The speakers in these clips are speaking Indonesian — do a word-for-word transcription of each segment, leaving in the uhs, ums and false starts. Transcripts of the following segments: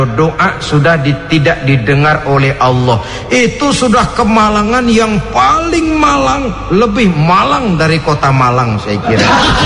doa sudah di, tidak didengar oleh Allah. Itu sudah kemalangan yang paling malang, lebih malang dari kota Malang saya kira.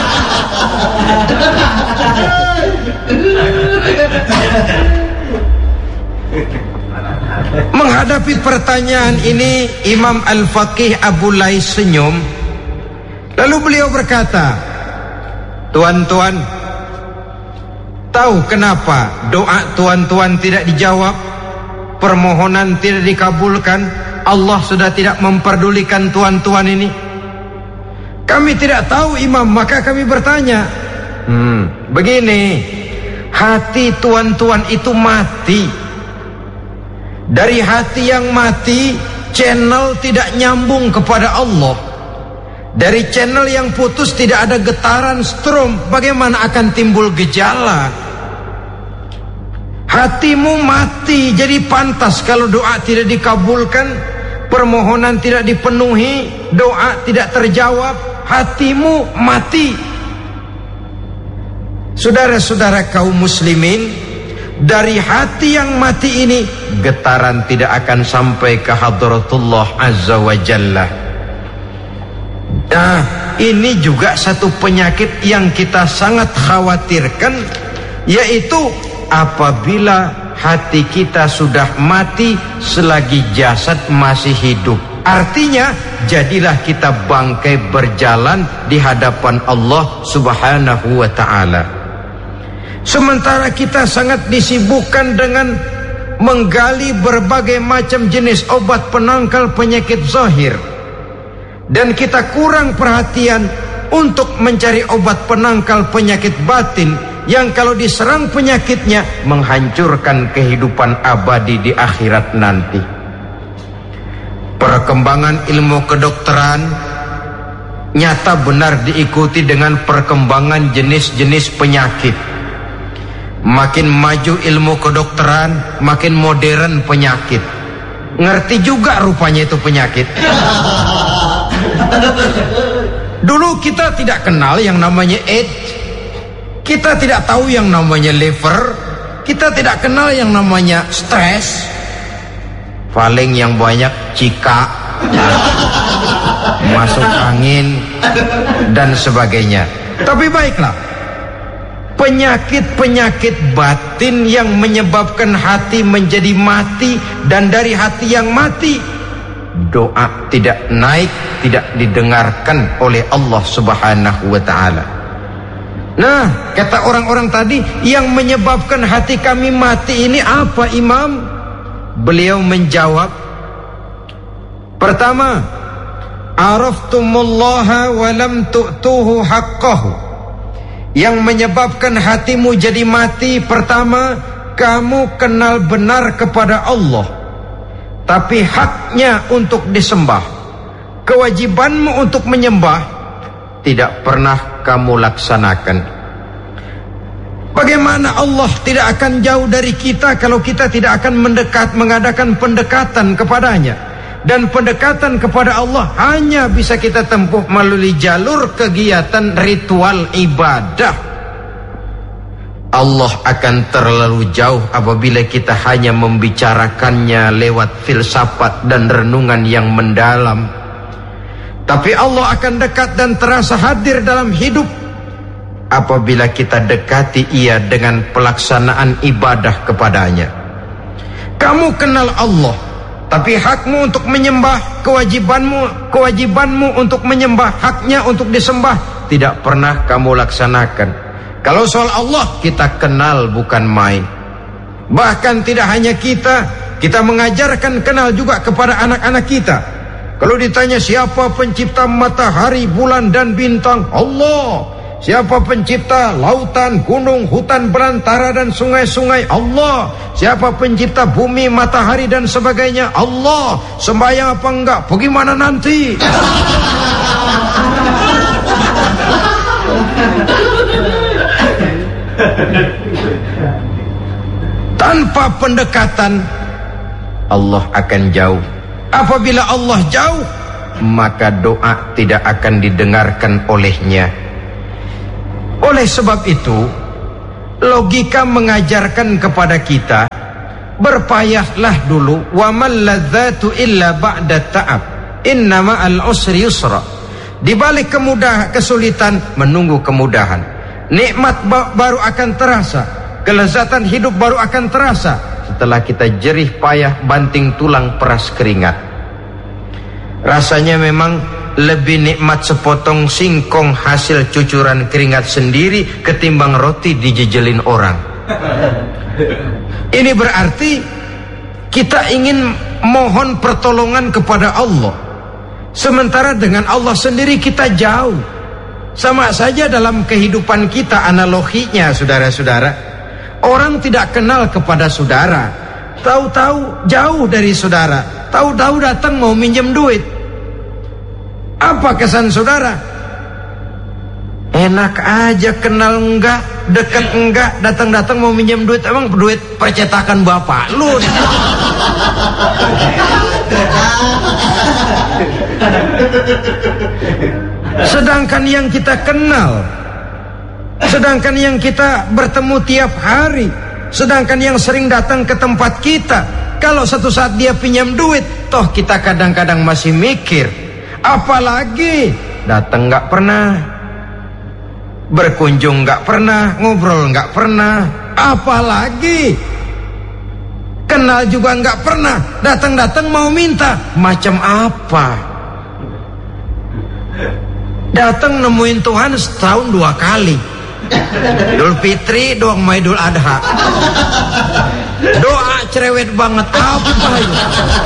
Menghadapi pertanyaan ini, Imam Al-Faqih Abu Lais senyum. Lalu beliau berkata, tuan-tuan, tahu kenapa doa tuan-tuan tidak dijawab, permohonan tidak dikabulkan? Allah sudah tidak memperdulikan tuan-tuan ini. Kami tidak tahu Imam, maka kami bertanya. Hmm, begini, hati tuan-tuan itu mati. Dari hati yang mati, channel tidak nyambung kepada Allah. Dari channel yang putus tidak ada getaran strom, bagaimana akan timbul gejala? Hatimu mati, jadi pantas kalau doa tidak dikabulkan, permohonan tidak dipenuhi, doa tidak terjawab, hatimu mati. Saudara-saudara kaum muslimin, dari hati yang mati ini, getaran tidak akan sampai ke hadratullah azza wa jalla. Nah, ini juga satu penyakit yang kita sangat khawatirkan, yaitu apabila hati kita sudah mati selagi jasad masih hidup. Artinya, jadilah kita bangkai berjalan di hadapan Allah subhanahu wa ta'ala. Sementara kita sangat disibukkan dengan menggali berbagai macam jenis obat penangkal penyakit zahir, dan kita kurang perhatian untuk mencari obat penangkal penyakit batin yang kalau diserang penyakitnya menghancurkan kehidupan abadi di akhirat nanti. Perkembangan ilmu kedokteran nyata benar diikuti dengan perkembangan jenis-jenis penyakit. Makin maju ilmu kedokteran, makin modern penyakit. Ngerti juga rupanya itu penyakit. Dulu kita tidak kenal yang namanya AIDS, kita tidak tahu yang namanya liver, kita tidak kenal yang namanya stres, paling yang banyak cika, masuk angin, dan sebagainya. Tapi baiklah, penyakit-penyakit batin yang menyebabkan hati menjadi mati, dan dari hati yang mati doa tidak naik, tidak didengarkan oleh Allah subhanahu wa ta'ala. Nah, kata orang-orang tadi, yang menyebabkan hati kami mati ini apa, Imam? Beliau menjawab, pertama, araftumullaha wa lam tu'tuhu haqqahu. Yang menyebabkan hatimu jadi mati, pertama, kamu kenal benar kepada Allah, tapi haknya untuk disembah, kewajibanmu untuk menyembah, tidak pernah kamu laksanakan. Bagaimana Allah tidak akan jauh dari kita kalau kita tidak akan mendekat, mengadakan pendekatan kepadanya? Dan pendekatan kepada Allah hanya bisa kita tempuh melalui jalur kegiatan ritual ibadah. Allah akan terlalu jauh apabila kita hanya membicarakannya lewat filsafat dan renungan yang mendalam. Tapi Allah akan dekat dan terasa hadir dalam hidup apabila kita dekati ia dengan pelaksanaan ibadah kepadanya. Kamu kenal Allah, tapi hakmu untuk menyembah, kewajibanmu kewajibanmu untuk menyembah, haknya untuk disembah, tidak pernah kamu laksanakan. Kalau soal Allah kita kenal bukan main. Bahkan tidak hanya kita, kita mengajarkan kenal juga kepada anak-anak kita. Kalau ditanya siapa pencipta matahari, bulan dan bintang, Allah. Siapa pencipta lautan, gunung, hutan belantara dan sungai-sungai, Allah. Siapa pencipta bumi, matahari dan sebagainya, Allah. Sembahyang apa enggak? Bagaimana nanti? Tanpa pendekatan Allah akan jauh. Apabila Allah jauh, maka doa tidak akan didengarkan olehnya. Oleh sebab itu, logika mengajarkan kepada kita berpayahlah dulu. Wa mal ladzatu illa ba'da ta'ab, innama al usri yusra. Di balik kemudahan kesulitan menunggu kemudahan. Nikmat baru akan terasa, kelezatan hidup baru akan terasa setelah kita jerih payah banting tulang peras keringat. Rasanya memang lebih nikmat sepotong singkong hasil cucuran keringat sendiri ketimbang roti dijejelin orang. Ini berarti kita ingin mohon pertolongan kepada Allah, sementara dengan Allah sendiri kita jauh. Sama saja dalam kehidupan kita analoginya, saudara-saudara. Orang tidak kenal kepada saudara, tahu-tahu jauh dari saudara, tahu-tahu datang mau minjem duit. Apa kesan saudara? Enak aja, kenal enggak, dekat enggak, datang-datang mau minjem duit. Emang duit percetakan bapak lu? Sedangkan yang kita kenal, sedangkan yang kita bertemu tiap hari, sedangkan yang sering datang ke tempat kita, kalau satu saat dia pinjam duit, toh kita kadang-kadang masih mikir. Apalagi datang nggak pernah, berkunjung nggak pernah, ngobrol nggak pernah, apalagi kenal juga nggak pernah, datang-datang mau minta. Macam apa? Datang nemuin Tuhan setahun dua kali, Idul Fitri doang sama Idul Adha. Doa cerewet banget, apa itu?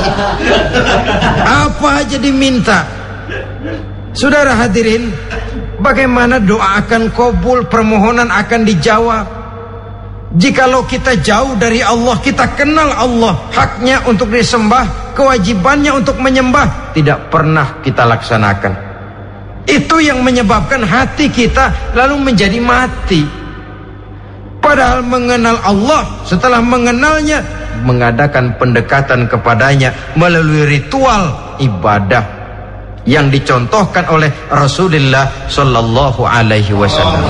Apa aja diminta. Saudara hadirin, bagaimana doa akan kabul, permohonan akan dijawab jikalau kita jauh dari Allah, kita kenal Allah, haknya untuk disembah, kewajibannya untuk menyembah, tidak pernah kita laksanakan. Itu yang menyebabkan hati kita lalu menjadi mati. Padahal mengenal Allah, setelah mengenalnya, mengadakan pendekatan kepadanya melalui ritual ibadah yang dicontohkan oleh Rasulullah Sallallahu Alaihi Wasallam.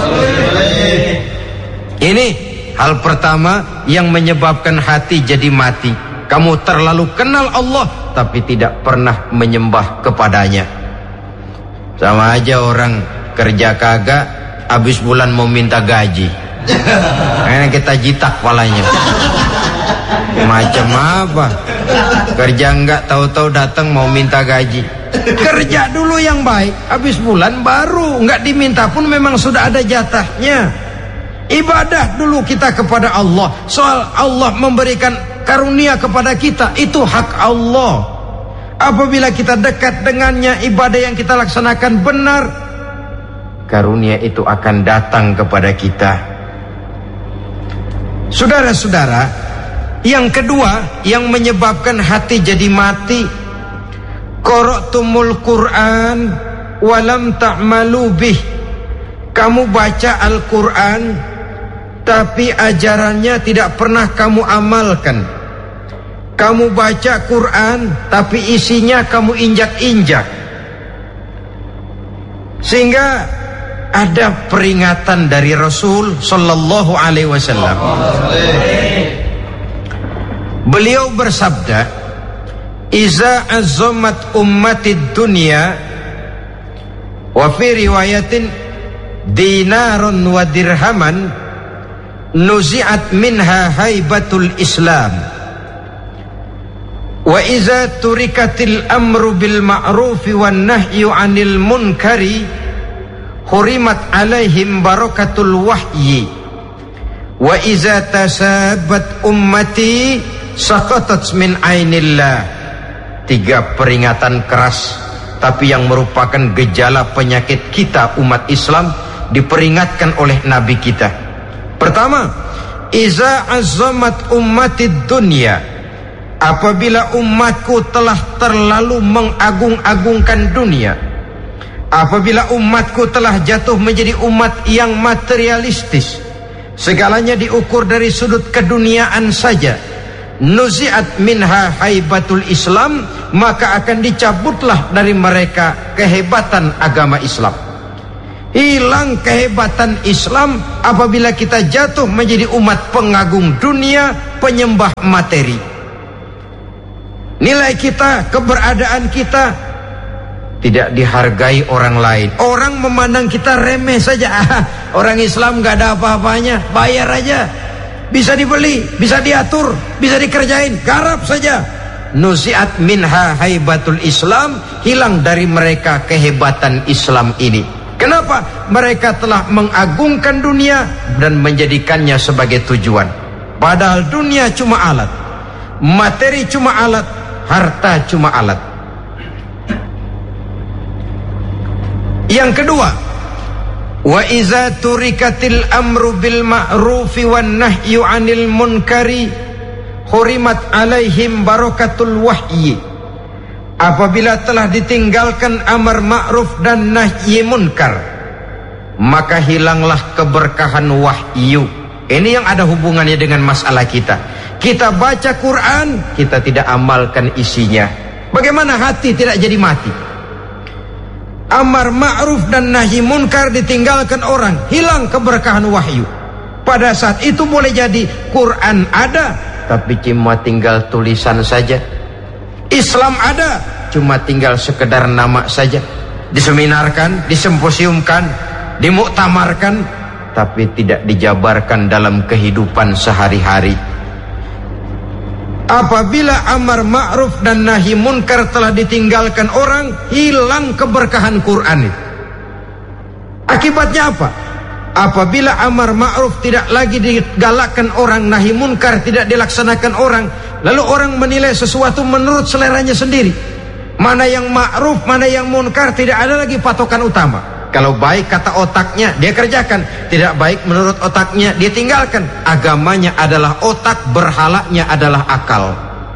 Ini hal pertama yang menyebabkan hati jadi mati. Kamu terlalu kenal Allah tapi tidak pernah menyembah kepadanya. Sama aja orang kerja kagak, habis bulan mau minta gaji. Karena kita jitak palanya. Macam apa? Kerja enggak, tahu-tahu datang mau minta gaji. Kerja dulu yang baik, habis bulan baru enggak diminta pun memang sudah ada jatahnya. Ibadah dulu kita kepada Allah. Soal Allah memberikan karunia kepada kita, itu hak Allah. Apabila kita dekat dengannya, ibadah yang kita laksanakan benar, karunia itu akan datang kepada kita. Saudara-saudara, yang kedua yang menyebabkan hati jadi mati, qara'tumul Qur'an walam ta'malu bih. Kamu baca Al-Quran tapi ajarannya tidak pernah kamu amalkan. Kamu baca Quran tapi isinya kamu injak-injak. Sehingga ada peringatan dari Rasul Sallallahu Alaihi Wasallam. Beliau bersabda, "Iza azzamat ummatid dunya wa fi riwayatin dinarun wa dirhaman nuzi'at minha haibatul Islam. Wa iza turikatil amru bil ma'rufi wan nahyu 'anil munkari hurimat 'alaihim barakatul wahyi. Wa iza tasabat ummati saqatat min ainillah." Tiga peringatan keras tapi yang merupakan gejala penyakit kita umat Islam diperingatkan oleh Nabi kita. Pertama, iza azzamat ummatid dunya. Apabila umatku telah terlalu mengagung-agungkan dunia, apabila umatku telah jatuh menjadi umat yang materialistis, segalanya diukur dari sudut keduniaan saja, nuzi'at minha haibatul Islam, maka akan dicabutlah dari mereka kehebatan agama Islam. Hilang kehebatan Islam apabila kita jatuh menjadi umat pengagung dunia, penyembah materi. Nilai kita, keberadaan kita tidak dihargai orang lain. Orang memandang kita remeh saja. Ah, orang Islam gak ada apa-apanya, bayar aja, bisa dibeli, bisa diatur, bisa dikerjain, garap saja. Nusiat minha haibatul Islam, hilang dari mereka kehebatan Islam ini. Kenapa? Mereka telah mengagungkan dunia dan menjadikannya sebagai tujuan. Padahal dunia cuma alat, materi cuma alat, harta cuma alat. Yang kedua, wa iza turikatil amru bil ma'rufi wan nahyu 'anil munkari hurimat alaihim barakatul wahyi. Apabila telah ditinggalkan amar ma'ruf dan nahi munkar, maka hilanglah keberkahan wahyu. Ini yang ada hubungannya dengan masalah kita. Kita baca Quran, kita tidak amalkan isinya. Bagaimana hati tidak jadi mati? Amar ma'ruf dan nahi munkar ditinggalkan orang, hilang keberkahan wahyu. Pada saat itu boleh jadi Quran ada, tapi cuma tinggal tulisan saja. Islam ada, cuma tinggal sekedar nama saja. Diseminarkan, disimposiumkan, dimuktamarkan, tapi tidak dijabarkan dalam kehidupan sehari-hari. Apabila amar ma'ruf dan nahi munkar telah ditinggalkan orang, hilang keberkahan Quran itu. Akibatnya apa? Apabila amar ma'ruf tidak lagi digalakkan orang, nahi munkar tidak dilaksanakan orang, lalu orang menilai sesuatu menurut seleranya sendiri. Mana yang ma'ruf, mana yang munkar, tidak ada lagi patokan utama. Kalau baik kata otaknya, dia kerjakan. Tidak baik menurut otaknya, dia tinggalkan. Agamanya adalah otak, berhalanya adalah akal.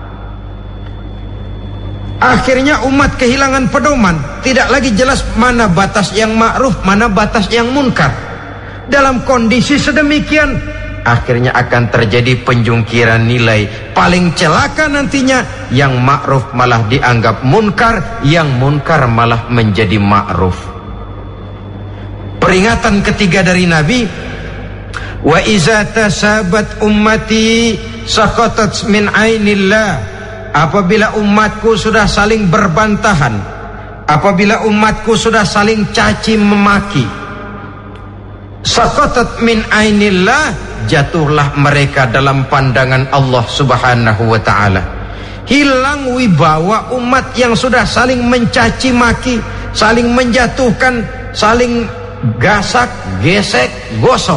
Akhirnya umat kehilangan pedoman. Tidak lagi jelas mana batas yang ma'ruf, mana batas yang munkar. Dalam kondisi sedemikian, akhirnya akan terjadi penjungkiran nilai. Paling celaka nantinya, yang ma'ruf malah dianggap munkar, yang munkar malah menjadi ma'ruf. Peringatan ketiga dari Nabi, wa iza tasabat ummati saqatat min ainillah. Apabila umatku sudah saling berbantahan, apabila umatku sudah saling caci memaki, saqatat min ainillah, jatuhlah mereka dalam pandangan Allah Subhanahu wa taala. Hilang wibawa umat yang sudah saling mencaci maki, saling menjatuhkan, saling gasak, gesek, gosok.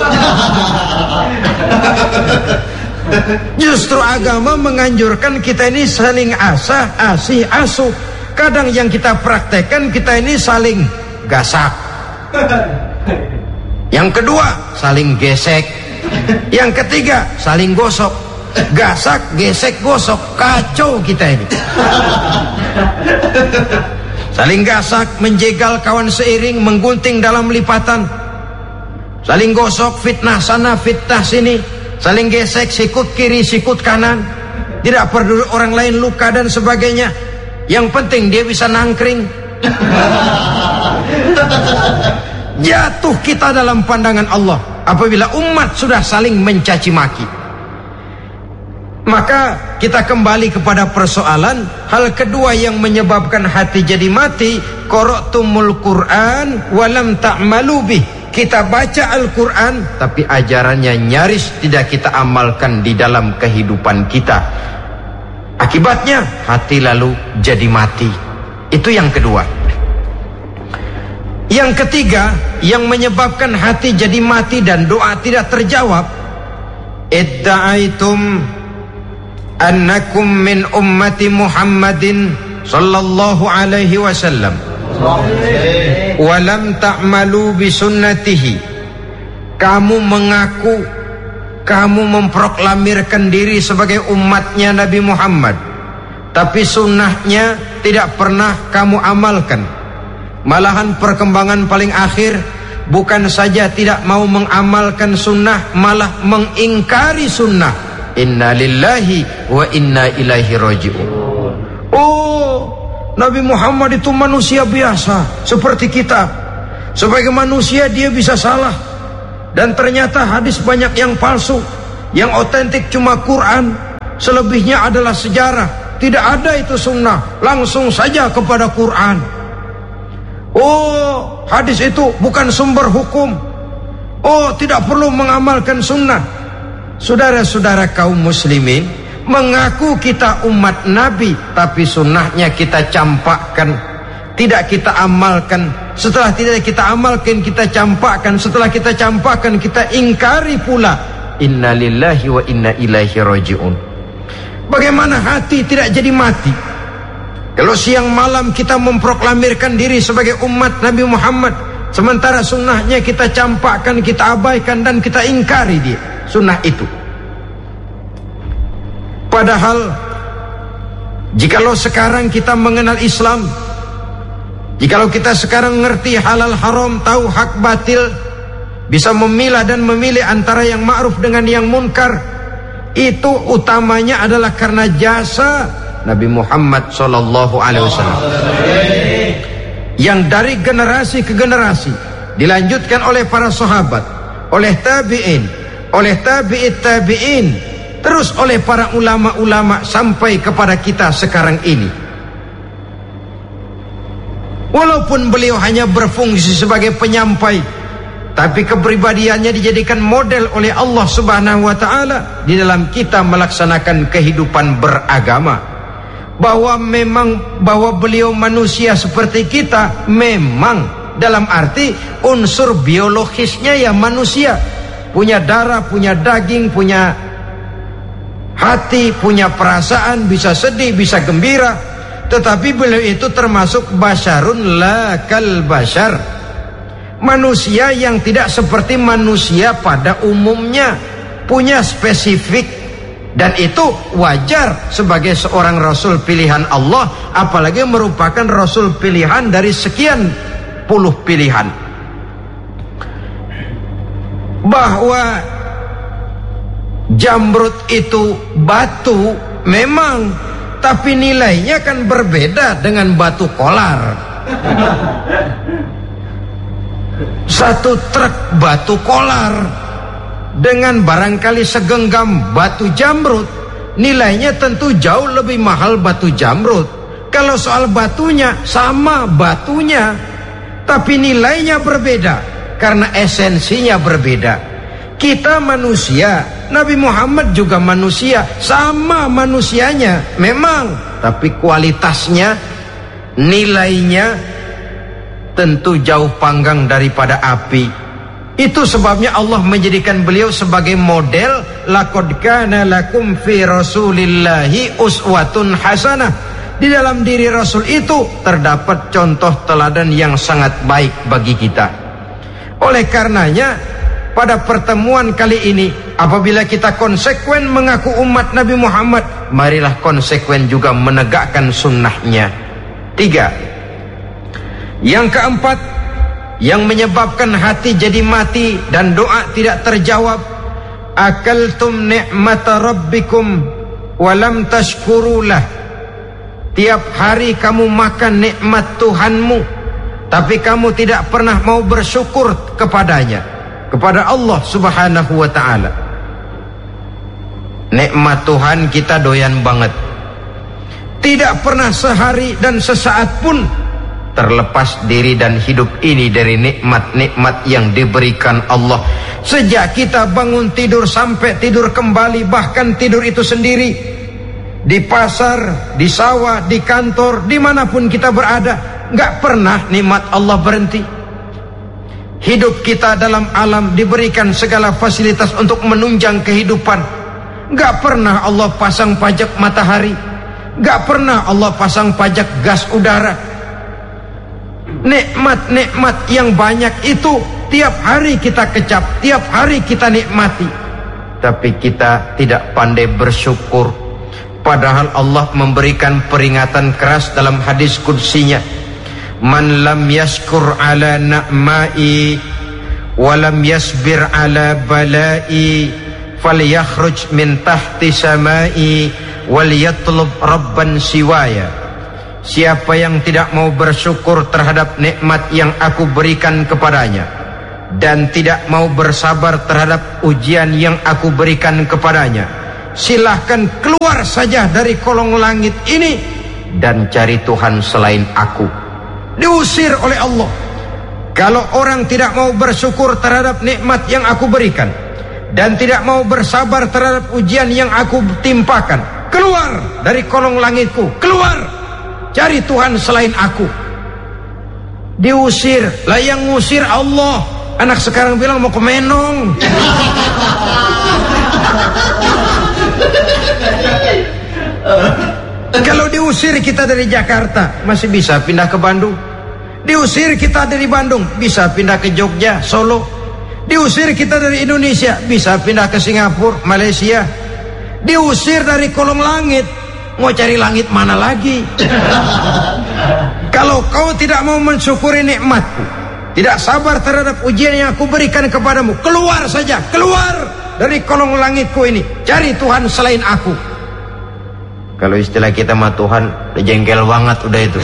Justru agama menganjurkan kita ini saling asah, asih, asuh. Kadang yang kita praktekkan, kita ini saling gasak. Yang kedua, saling gesek. Yang ketiga, saling gosok. Gasak, gesek, gosok. Kacau kita ini. Saling gasak, menjegal kawan seiring, menggunting dalam lipatan. Saling gosok, fitnah sana, fitnah sini. Saling gesek, sikut kiri, sikut kanan. Tidak peduli orang lain luka dan sebagainya. Yang penting dia bisa nangkring. Jatuh kita dalam pandangan Allah apabila umat sudah saling mencaci maki. Maka kita kembali kepada persoalan. Hal kedua yang menyebabkan hati jadi mati, qara'tumul Qur'an walam ta'malu bih. Kita baca Al-Quran, tapi ajarannya nyaris tidak kita amalkan di dalam kehidupan kita. Akibatnya hati lalu jadi mati. Itu yang kedua. Yang ketiga yang menyebabkan hati jadi mati dan doa tidak terjawab, idda'aitum annakum min ummati Muhammadin sallallahu alaihi wasallam walam ta'malu bisunnatihi. Kamu mengaku, kamu memproklamirkan diri sebagai umatnya Nabi Muhammad, tapi sunnahnya tidak pernah kamu amalkan. Malahan perkembangan paling akhir, bukan saja tidak mau mengamalkan sunnah, malah mengingkari sunnah. Inna lillahi wa inna ilaihi raji'un. Oh, Nabi Muhammad itu manusia biasa seperti kita. Sebagai manusia dia bisa salah. Dan ternyata hadis banyak yang palsu. Yang otentik cuma Quran, selebihnya adalah sejarah. Tidak ada itu sunnah, langsung saja kepada Quran. Oh, hadis itu bukan sumber hukum. Oh, tidak perlu mengamalkan sunnah. Saudara-saudara kaum muslimin, mengaku kita umat Nabi, tapi sunnahnya kita campakkan, tidak kita amalkan. Setelah tidak kita amalkan, kita campakkan. Setelah kita campakkan, kita ingkari pula. Inna lillahi wa inna ilaihi raji'un. Bagaimana hati tidak jadi mati kalau siang malam kita memproklamirkan diri sebagai umat Nabi Muhammad, sementara sunnahnya kita campakkan, kita abaikan, dan kita ingkari dia sunnah itu. Padahal jikalau sekarang kita mengenal Islam, jikalau kita sekarang ngerti halal haram, tahu hak batil, bisa memilah dan memilih antara yang ma'ruf dengan yang munkar, itu utamanya adalah karena jasa Nabi Muhammad sallallahu alaihi wasallam yang dari generasi ke generasi dilanjutkan oleh para sahabat, oleh tabi'in, oleh tabi'it tabi'in, terus oleh para ulama-ulama sampai kepada kita sekarang ini. Walaupun beliau hanya berfungsi sebagai penyampai, tapi kepribadiannya dijadikan model oleh Allah Subhanahu wa ta'ala di dalam kita melaksanakan kehidupan beragama. Bahwa memang bahwa beliau manusia seperti kita, memang dalam arti unsur biologisnya ya manusia, punya darah, punya daging, punya hati, punya perasaan, bisa sedih, bisa gembira. Tetapi beliau itu termasuk basyarun la kal basyar, manusia yang tidak seperti manusia pada umumnya, punya spesifik. Dan itu wajar sebagai seorang Rasul pilihan Allah, apalagi merupakan Rasul pilihan dari sekian puluh pilihan. Bahwa jamrud itu batu memang, tapi nilainya kan berbeda dengan batu kolar. Satu truk batu kolar dengan barangkali segenggam batu jamrud, nilainya tentu jauh lebih mahal batu jamrud. Kalau soal batunya, sama batunya, tapi nilainya berbeda karena esensinya berbeda. Kita manusia, Nabi Muhammad juga manusia, sama manusianya memang, tapi kualitasnya, nilainya tentu jauh panggang daripada api. Itu sebabnya Allah menjadikan beliau sebagai model. Laqad kana lakum fi rasulillahi uswatun hasanah. Di dalam diri Rasul itu terdapat contoh teladan yang sangat baik bagi kita. Oleh karenanya, pada pertemuan kali ini, apabila kita konsekuen mengaku umat Nabi Muhammad, marilah konsekuen juga menegakkan sunnahnya. Tiga. Yang keempat, yang menyebabkan hati jadi mati dan doa tidak terjawab, akaltum ni'mata rabbikum walam tashkurulah. Tiap hari kamu makan nikmat Tuhanmu, tapi kamu tidak pernah mau bersyukur kepadanya, kepada Allah Subhanahu wa ta'ala. Nikmat Tuhan kita doyan banget, tidak pernah sehari dan sesaat pun terlepas diri dan hidup ini dari nikmat-nikmat yang diberikan Allah. Sejak kita bangun tidur sampai tidur kembali, bahkan tidur itu sendiri, di pasar, di sawah, di kantor, dimanapun kita berada, nggak pernah nikmat Allah berhenti. Hidup kita dalam alam diberikan segala fasilitas untuk menunjang kehidupan. Nggak pernah Allah pasang pajak matahari, nggak pernah Allah pasang pajak gas udara. Nikmat-nikmat yang banyak itu tiap hari kita kecap, tiap hari kita nikmati, tapi kita tidak pandai bersyukur. Padahal Allah memberikan peringatan keras dalam hadis qudsinya, man lam yashkur ala na'mai walam yasbir ala balai falyakhruj min tahti samai wal yatlub rabban siwaya. Siapa yang tidak mau bersyukur terhadap nikmat yang aku berikan kepadanya, dan tidak mau bersabar terhadap ujian yang aku berikan kepadanya, silahkan keluar saja dari kolong langit ini dan cari Tuhan selain aku. Diusir oleh Allah. Kalau orang tidak mau bersyukur terhadap nikmat yang aku berikan dan tidak mau bersabar terhadap ujian yang aku timpakan, keluar dari kolong langitku, keluar, cari Tuhan selain aku. Diusir. Lah yang ngusir Allah. Anak sekarang bilang mau ke Menong. Kalau diusir kita dari Jakarta, masih bisa pindah ke Bandung. Diusir kita dari Bandung, bisa pindah ke Jogja, Solo. Diusir kita dari Indonesia, bisa pindah ke Singapura, Malaysia. Diusir dari kolong langit, mau cari langit mana lagi? Kalau kau tidak mau mensyukuri nikmatku, tidak sabar terhadap ujian yang aku berikan kepadamu, keluar saja, keluar dari kolong langitku ini, cari Tuhan selain aku. Kalau istilah kita mah Tuhan udah jengkel banget udah itu.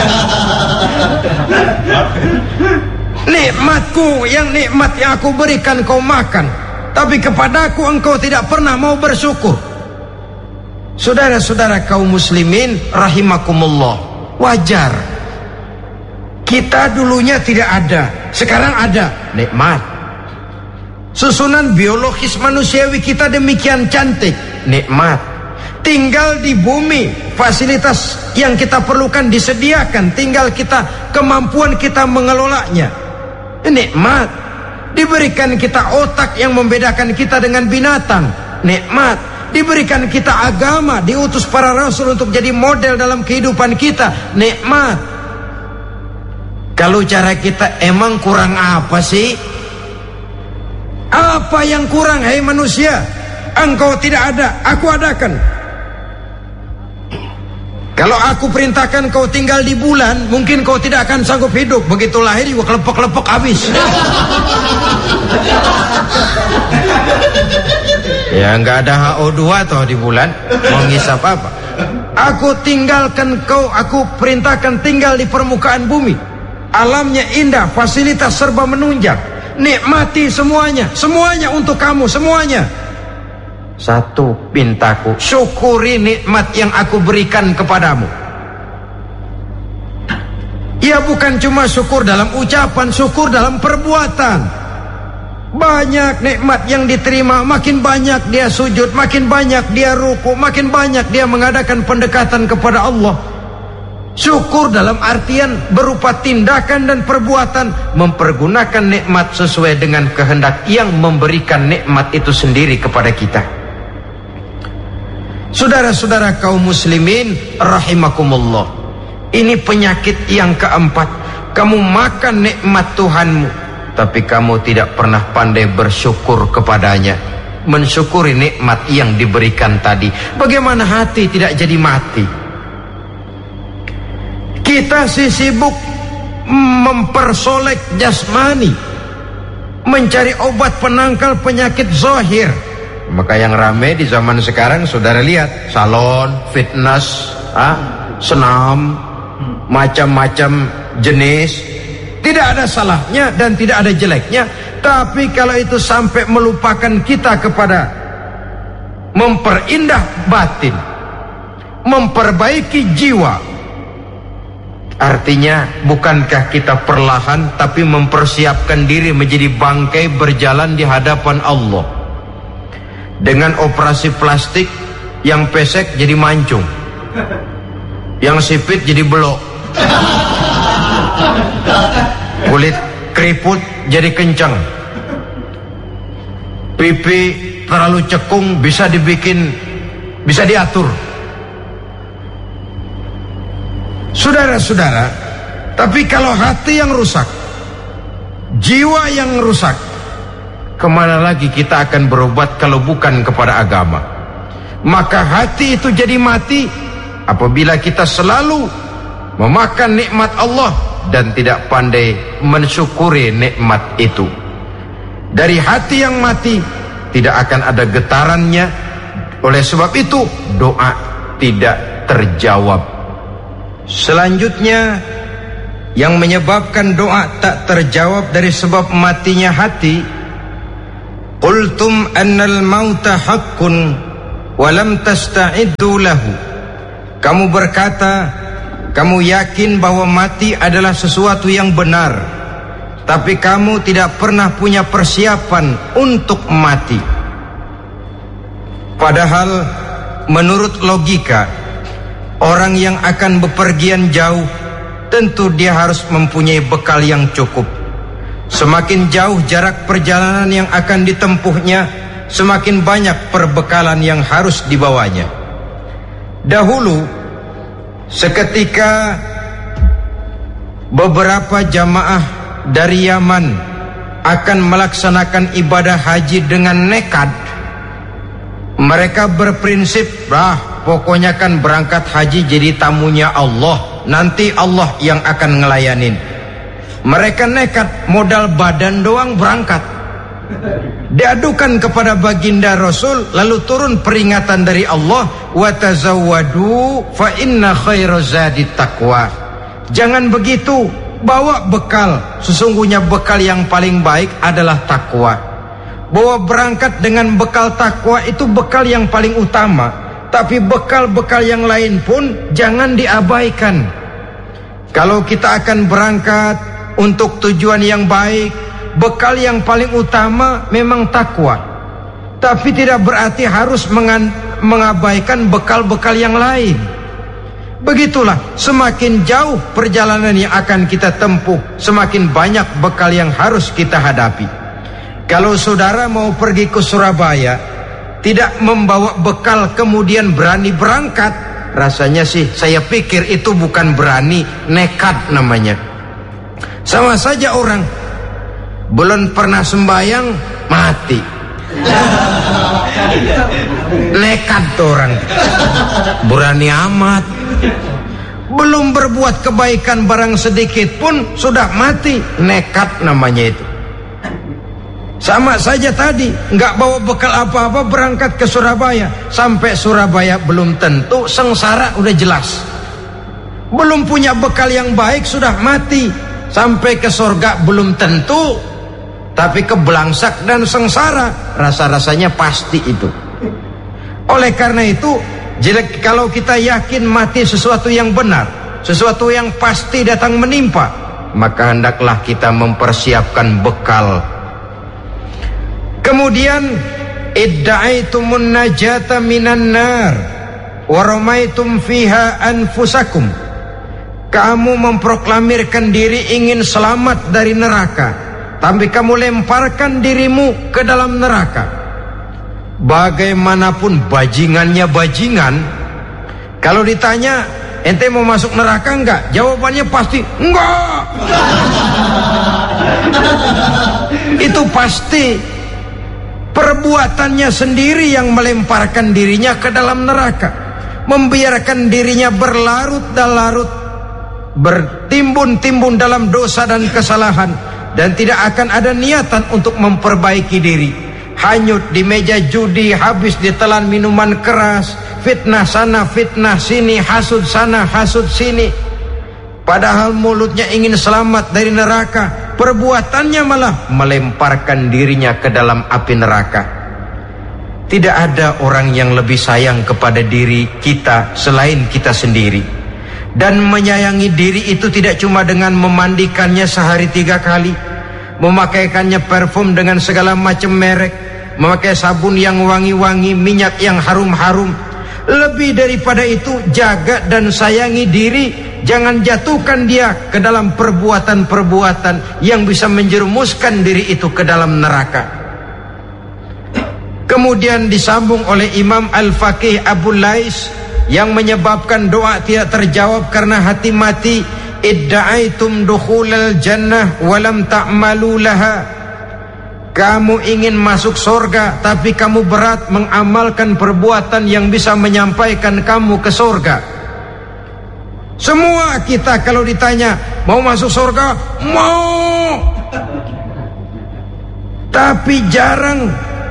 Nikmatku, yang nikmat yang aku berikan kau makan, tapi kepadaku engkau tidak pernah mau bersyukur. Saudara-saudara kaum muslimin rahimakumullah, wajar. Kita dulunya tidak ada, sekarang ada nikmat. Susunan biologis manusiawi kita demikian cantik, nikmat. Tinggal di bumi, fasilitas yang kita perlukan disediakan, tinggal kita, kemampuan kita mengelolanya, nikmat. Diberikan kita otak yang membedakan kita dengan binatang, nikmat. Diberikan kita agama, diutus para rasul untuk jadi model dalam kehidupan kita, nikmat. Kalau cara kita emang kurang apa sih? Apa yang kurang, hai manusia? Engkau tidak ada, aku adakan. Kalau aku perintahkan kau tinggal di bulan, mungkin kau tidak akan sanggup hidup. Begitu lahir juga kelepek-kelepek habis. Ya nggak ada H O dua toh di bulan, mau ngisap apa? Aku tinggalkan kau, aku perintahkan tinggal di permukaan bumi. Alamnya indah, fasilitas serba menunjang. Nikmati semuanya, semuanya untuk kamu, semuanya. Satu pintaku, syukuri nikmat yang aku berikan kepadamu. Ya bukan cuma syukur dalam ucapan, syukur dalam perbuatan. Banyak nikmat yang diterima, makin banyak dia sujud, makin banyak dia ruku, makin banyak dia mengadakan pendekatan kepada Allah. Syukur dalam artian berupa tindakan dan perbuatan, mempergunakan nikmat sesuai dengan kehendak yang memberikan nikmat itu sendiri kepada kita. Saudara-saudara kaum muslimin rahimakumullah, ini penyakit yang keempat. Kamu makan nikmat Tuhanmu, tapi kamu tidak pernah pandai bersyukur kepadanya, mensyukuri nikmat yang diberikan tadi. Bagaimana hati tidak jadi mati? Kita sih sibuk mempersolek jasmani, mencari obat penangkal penyakit zahir. Maka yang rame di zaman sekarang, saudara lihat, salon, fitness, ah, senam, macam-macam jenis. Tidak ada salahnya dan tidak ada jeleknya. Tapi kalau itu sampai melupakan kita kepada memperindah batin, memperbaiki jiwa, artinya bukankah kita perlahan tapi mempersiapkan diri menjadi bangkai berjalan di hadapan Allah? Dengan operasi plastik, yang pesek jadi mancung, yang sipit jadi belok, kulit keriput jadi kencang, pipi terlalu cekung bisa dibikin, bisa diatur. Saudara-saudara, tapi kalau hati yang rusak, jiwa yang rusak, kemana lagi kita akan berobat kalau bukan kepada agama? Maka hati itu jadi mati apabila kita selalu memakan nikmat Allah dan tidak pandai mensyukuri nikmat itu. Dari hati yang mati tidak akan ada getarannya. Oleh sebab itu doa tidak terjawab. Selanjutnya yang menyebabkan doa tak terjawab dari sebab matinya hati. Qultum annal mauta haqqun wa lam tasta'iddu lahu. Kamu berkata, kamu yakin bahwa mati adalah sesuatu yang benar, tapi kamu tidak pernah punya persiapan untuk mati. Padahal menurut logika, orang yang akan bepergian jauh tentu dia harus mempunyai bekal yang cukup. Semakin jauh jarak perjalanan yang akan ditempuhnya, semakin banyak perbekalan yang harus dibawanya. Dahulu, seketika beberapa jamaah dari Yaman akan melaksanakan ibadah haji dengan nekat. Mereka berprinsip, bah, pokoknya kan berangkat haji jadi tamunya Allah, nanti Allah yang akan ngelayanin. Mereka nekat, modal badan doang berangkat. Diadukan kepada baginda Rasul, lalu turun peringatan dari Allah, wa tazawwadu fa inna khairaz zadi taqwa. Jangan begitu, bawa bekal. Sesungguhnya bekal yang paling baik adalah takwa. Bahwa berangkat dengan bekal takwa itu bekal yang paling utama. Tapi bekal-bekal yang lain pun jangan diabaikan. Kalau kita akan berangkat untuk tujuan yang baik, bekal yang paling utama memang takwa. Tapi tidak berarti harus mengabaikan bekal-bekal yang lain. Begitulah, semakin jauh perjalanan yang akan kita tempuh, semakin banyak bekal yang harus kita hadapi. Kalau saudara mau pergi ke Surabaya, tidak membawa bekal kemudian berani berangkat, rasanya sih saya pikir itu bukan berani, nekat namanya. Sama saja orang belum pernah sembahyang mati, nekat tuh orang, berani amat. Belum berbuat kebaikan barang sedikit pun sudah mati, nekat namanya itu. Sama saja tadi, nggak bawa bekal apa-apa berangkat ke Surabaya, sampai Surabaya belum tentu, sengsara udah jelas. Belum punya bekal yang baik sudah mati, sampai ke surga belum tentu, tapi kebelangsak dan sengsara rasa-rasanya pasti itu. Oleh karena itu, jika kalau kita yakin mati sesuatu yang benar, sesuatu yang pasti datang menimpa, maka hendaklah kita mempersiapkan bekal. Kemudian, idda'aitumun najata minan nar wa ramaitum fiha anfusakum. Kamu memproklamirkan diri ingin selamat dari neraka, tapi kamu lemparkan dirimu ke dalam neraka. Bagaimanapun bajingannya bajingan, kalau ditanya ente mau masuk neraka enggak, jawabannya pasti enggak. Itu pasti perbuatannya sendiri yang melemparkan dirinya ke dalam neraka, membiarkan dirinya berlarut-larut, bertimbun-timbun dalam dosa dan kesalahan, dan tidak akan ada niatan untuk memperbaiki diri. Hanyut di meja judi, habis ditelan minuman keras, fitnah sana fitnah sini, hasud sana hasud sini. Padahal mulutnya ingin selamat dari neraka, perbuatannya malah melemparkan dirinya ke dalam api neraka. Tidak ada orang yang lebih sayang kepada diri kita selain kita sendiri. Dan menyayangi diri itu tidak cuma dengan memandikannya sehari tiga kali, memakaikannya parfum dengan segala macam merek, memakai sabun yang wangi-wangi, minyak yang harum-harum. Lebih daripada itu, jaga dan sayangi diri. Jangan jatuhkan dia ke dalam perbuatan-perbuatan yang bisa menjerumuskan diri itu ke dalam neraka. Kemudian disambung oleh Imam Al-Faqih Abu Lais, yang menyebabkan doa tidak terjawab karena hati mati. Idda'aitum dukhulal jannah walam ta'malu laha. Kamu ingin masuk surga, tapi kamu berat mengamalkan perbuatan yang bisa menyampaikan kamu ke surga. Semua kita kalau ditanya mau masuk surga, mau. Tapi jarang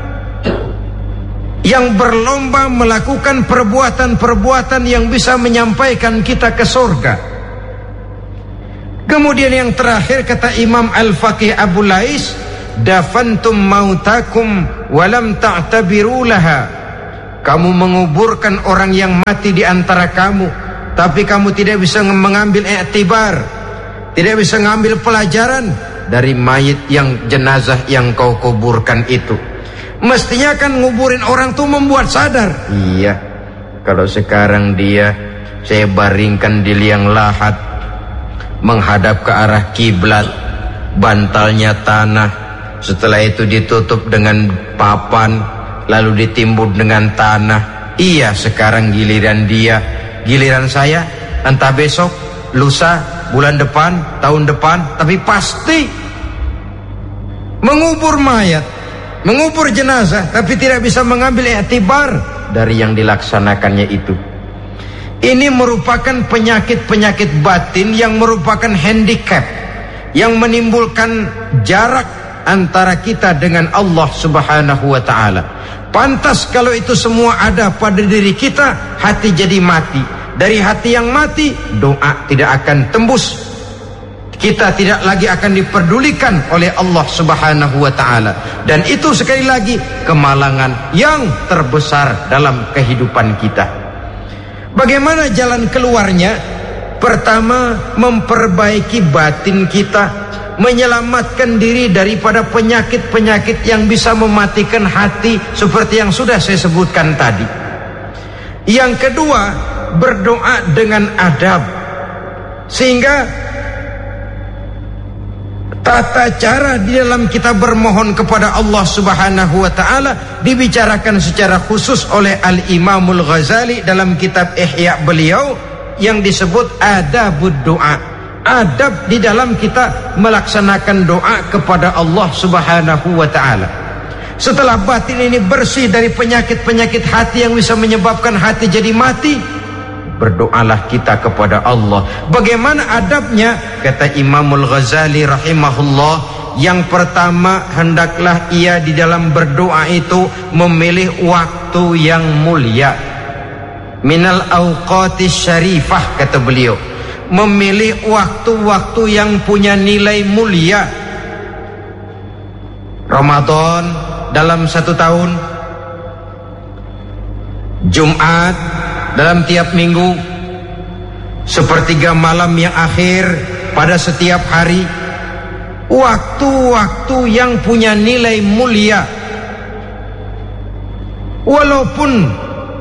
yang berlomba melakukan perbuatan-perbuatan yang bisa menyampaikan kita ke surga. Kemudian yang terakhir kata Imam Al-Faqih Abu Lais, dafantum mautakum walam ta'tabiru laha. Kamu menguburkan orang yang mati di antara kamu, tapi kamu tidak bisa mengambil iktibar, tidak bisa mengambil pelajaran dari mayit yang jenazah yang kau kuburkan itu. Mestinya kan nguburin orang tuh membuat sadar. Iya, kalau sekarang dia saya baringkan di liang lahat, menghadap ke arah kiblat, bantalnya tanah, setelah itu ditutup dengan papan, lalu ditimbun dengan tanah. Iya, sekarang giliran dia, giliran saya, entah besok, lusa, bulan depan, tahun depan, tapi pasti mengubur mayat, mengubur jenazah, tapi tidak bisa mengambil iktibar dari yang dilaksanakannya itu. Ini merupakan penyakit-penyakit batin yang merupakan handicap, yang menimbulkan jarak antara kita dengan Allah Subhanahu wa ta'ala. Pantas kalau itu semua ada pada diri kita, hati jadi mati. Dari hati yang mati, doa tidak akan tembus. Kita tidak lagi akan diperdulikan oleh Allah Subhanahu wa ta'ala. Dan itu sekali lagi kemalangan yang terbesar dalam kehidupan kita. Bagaimana jalan keluarnya? Pertama, memperbaiki batin kita, menyelamatkan diri daripada penyakit-penyakit yang bisa mematikan hati seperti yang sudah saya sebutkan tadi. Yang kedua, berdoa dengan adab, sehingga tata cara di dalam kita bermohon kepada Allah Subhanahu wa ta'ala dibicarakan secara khusus oleh Al-Imamul Ghazali dalam kitab Ihya beliau yang disebut adabud doa. Adab di dalam kita melaksanakan doa kepada Allah Subhanahu wa ta'ala. Setelah batin ini bersih dari penyakit-penyakit hati yang bisa menyebabkan hati jadi mati, berdoalah kita kepada Allah. Bagaimana adabnya? Kata Imamul Ghazali rahimahullah, yang pertama, hendaklah ia di dalam berdoa itu memilih waktu yang mulia. Minal awqatis syarifah, kata beliau, memilih waktu-waktu yang punya nilai mulia. Ramadan dalam satu tahun, Jumat dalam tiap minggu, sepertiga malam yang akhir pada setiap hari. Waktu-waktu yang punya nilai mulia. Walaupun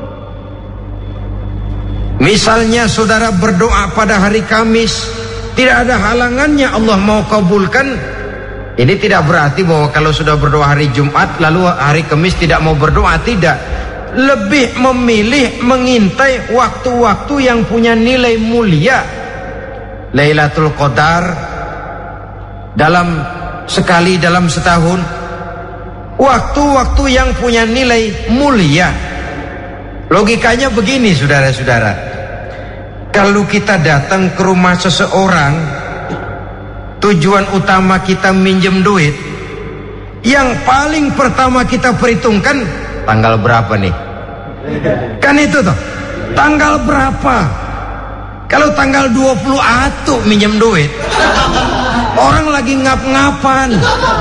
misalnya saudara berdoa pada hari Kamis, tidak ada halangannya Allah mau kabulkan. Ini tidak berarti bahwa kalau sudah berdoa hari Jumat lalu hari Kamis tidak mau berdoa, tidak. Lebih memilih mengintai waktu-waktu yang punya nilai mulia. Lailatul Qadar dalam sekali dalam setahun, waktu-waktu yang punya nilai mulia. Logikanya begini, saudara-saudara, kalau kita datang ke rumah seseorang, tujuan utama kita minjem duit, yang paling pertama kita perhitungkan tanggal berapa nih? Kan itu toh, tanggal berapa? Kalau tanggal dua puluh satu minjem duit, orang lagi ngap-ngapan,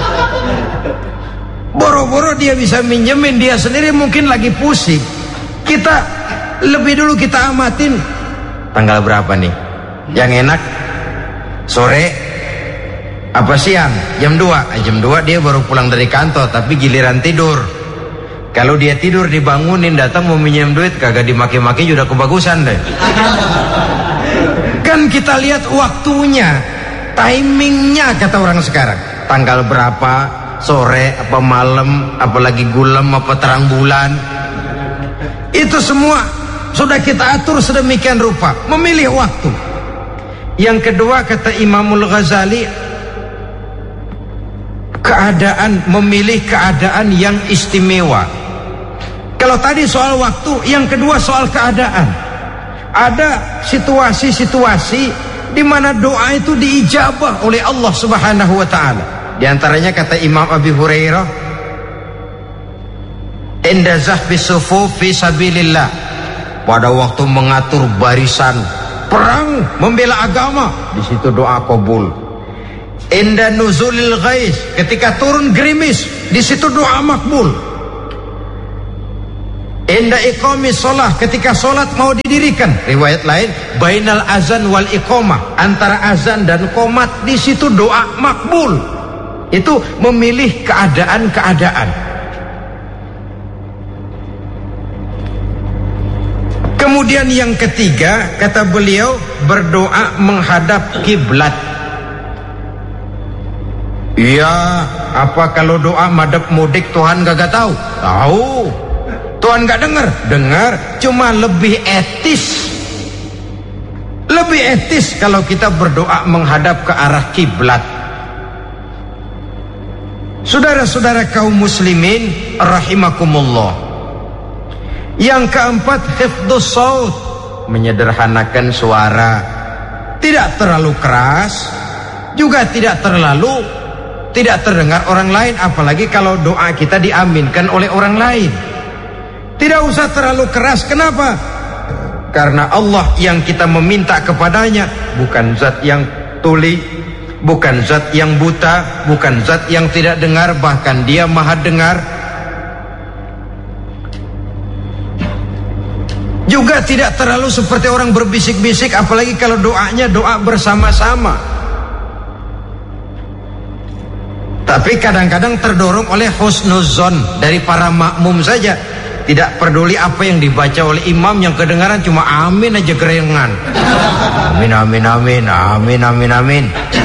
boro-boro dia bisa minjemin, dia sendiri mungkin lagi pusing. Kita lebih dulu kita amatin tanggal berapa nih? Yang enak sore apa siang? Jam dua. Jam dua dia baru pulang dari kantor, tapi giliran tidur. Kalau dia tidur dibangunin, datang mau minjem duit, kagak dimaki-maki sudah kebagusan deh. Kan kita lihat waktunya, timingnya, kata orang sekarang. Tanggal berapa, sore apa malam, apalagi gulem apa terang bulan. Itu semua sudah kita atur sedemikian rupa, memilih waktu. Yang kedua, kata Imamul Ghazali, keadaan, memilih keadaan yang istimewa. Kalau tadi soal waktu, yang kedua soal keadaan. Ada situasi-situasi di mana doa itu diijabah oleh Allah Subhanahu wa ta'ala. Di antaranya kata Imam Abi Hurairah, inda zahbi sufuf fi sabilillah, pada waktu mengatur barisan perang membela agama, di situ doa kabul. Inda nuzulil ghais, ketika turun gerimis, di situ doa makbul. Inda iqamis shalah, ketika sholat mau didirikan, riwayat lain bainal azan wal iqamah, antara azan dan qomat, di situ doa makbul. Itu memilih keadaan-keadaan. Kemudian yang ketiga, kata beliau, berdoa menghadap kiblat. Ya, apa kalau doa madhab mudik Tuhan gak tahu? Tahu. Tuhan gak dengar? Dengar, cuma lebih etis. Lebih etis kalau kita berdoa menghadap ke arah kiblat. Saudara-saudara kaum muslimin rahimakumullah. Yang keempat, hifdzus shaut, menyederhanakan suara. Tidak terlalu keras, juga tidak terlalu tidak terdengar orang lain, apalagi kalau doa kita diaminkan oleh orang lain. Tidak usah terlalu keras. Kenapa? Karena Allah yang kita meminta kepadanya bukan zat yang tuli, bukan zat yang buta, bukan zat yang tidak dengar, bahkan Dia Maha dengar. Juga tidak terlalu seperti orang berbisik-bisik, apalagi kalau doanya doa bersama-sama. Tapi kadang-kadang terdorong oleh husnuzon dari para makmum saja. Tidak peduli apa yang dibaca oleh imam, yang kedengaran cuma amin aja gerengan. Amin, amin, amin, amin, amin, amin.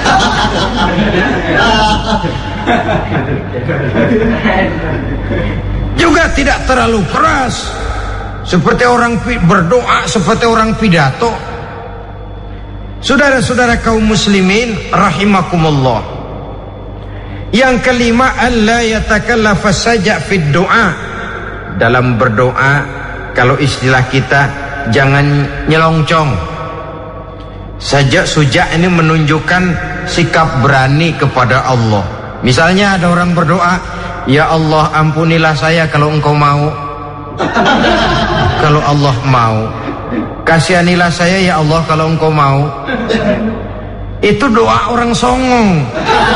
Juga tidak terlalu keras, seperti orang berdoa, seperti orang pidato. Saudara-saudara kaum muslimin rahimakumullah. Yang kelima, alla yatakallafa saja fid doa. Dalam berdoa, kalau istilah kita, jangan nyelongcong. Sajak sujak ini menunjukkan sikap berani kepada Allah. Misalnya ada orang berdoa, ya Allah ampunilah saya kalau engkau mau. Kalau Allah mau. Kasihanilah saya ya Allah kalau engkau mau. Itu doa orang songong.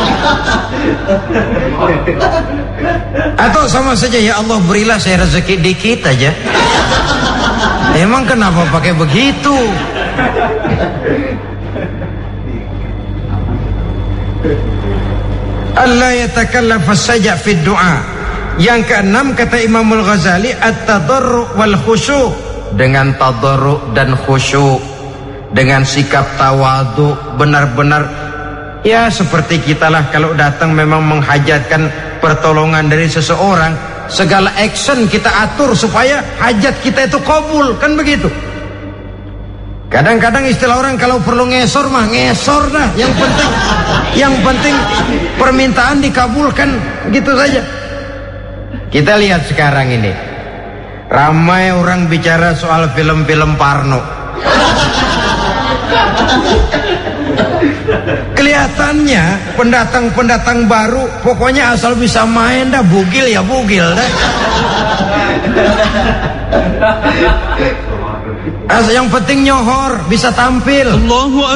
Atau sama saja, ya Allah berilah saya rezeki dikit aja. Emang kenapa pakai begitu? Allah yatakallafa saja fid doa. Yang keenam, kata Imamul Ghazali, at-tadarru' wal khusyu', dengan tadarru' dan khusyuk, dengan sikap tawadu, benar-benar ya seperti kitalah kalau datang memang menghajatkan pertolongan dari seseorang, segala action kita atur supaya hajat kita itu kabul, kan begitu. Kadang-kadang istilah orang kalau perlu ngesor mah ngesor dah, yang penting yang penting permintaan dikabulkan, gitu saja. Kita lihat sekarang ini, ramai orang bicara soal film-film Parno. Kelihatannya pendatang-pendatang baru, pokoknya asal bisa main dah, bugil ya bugil dah. Asal yang penting nyohor, bisa tampil. Allahu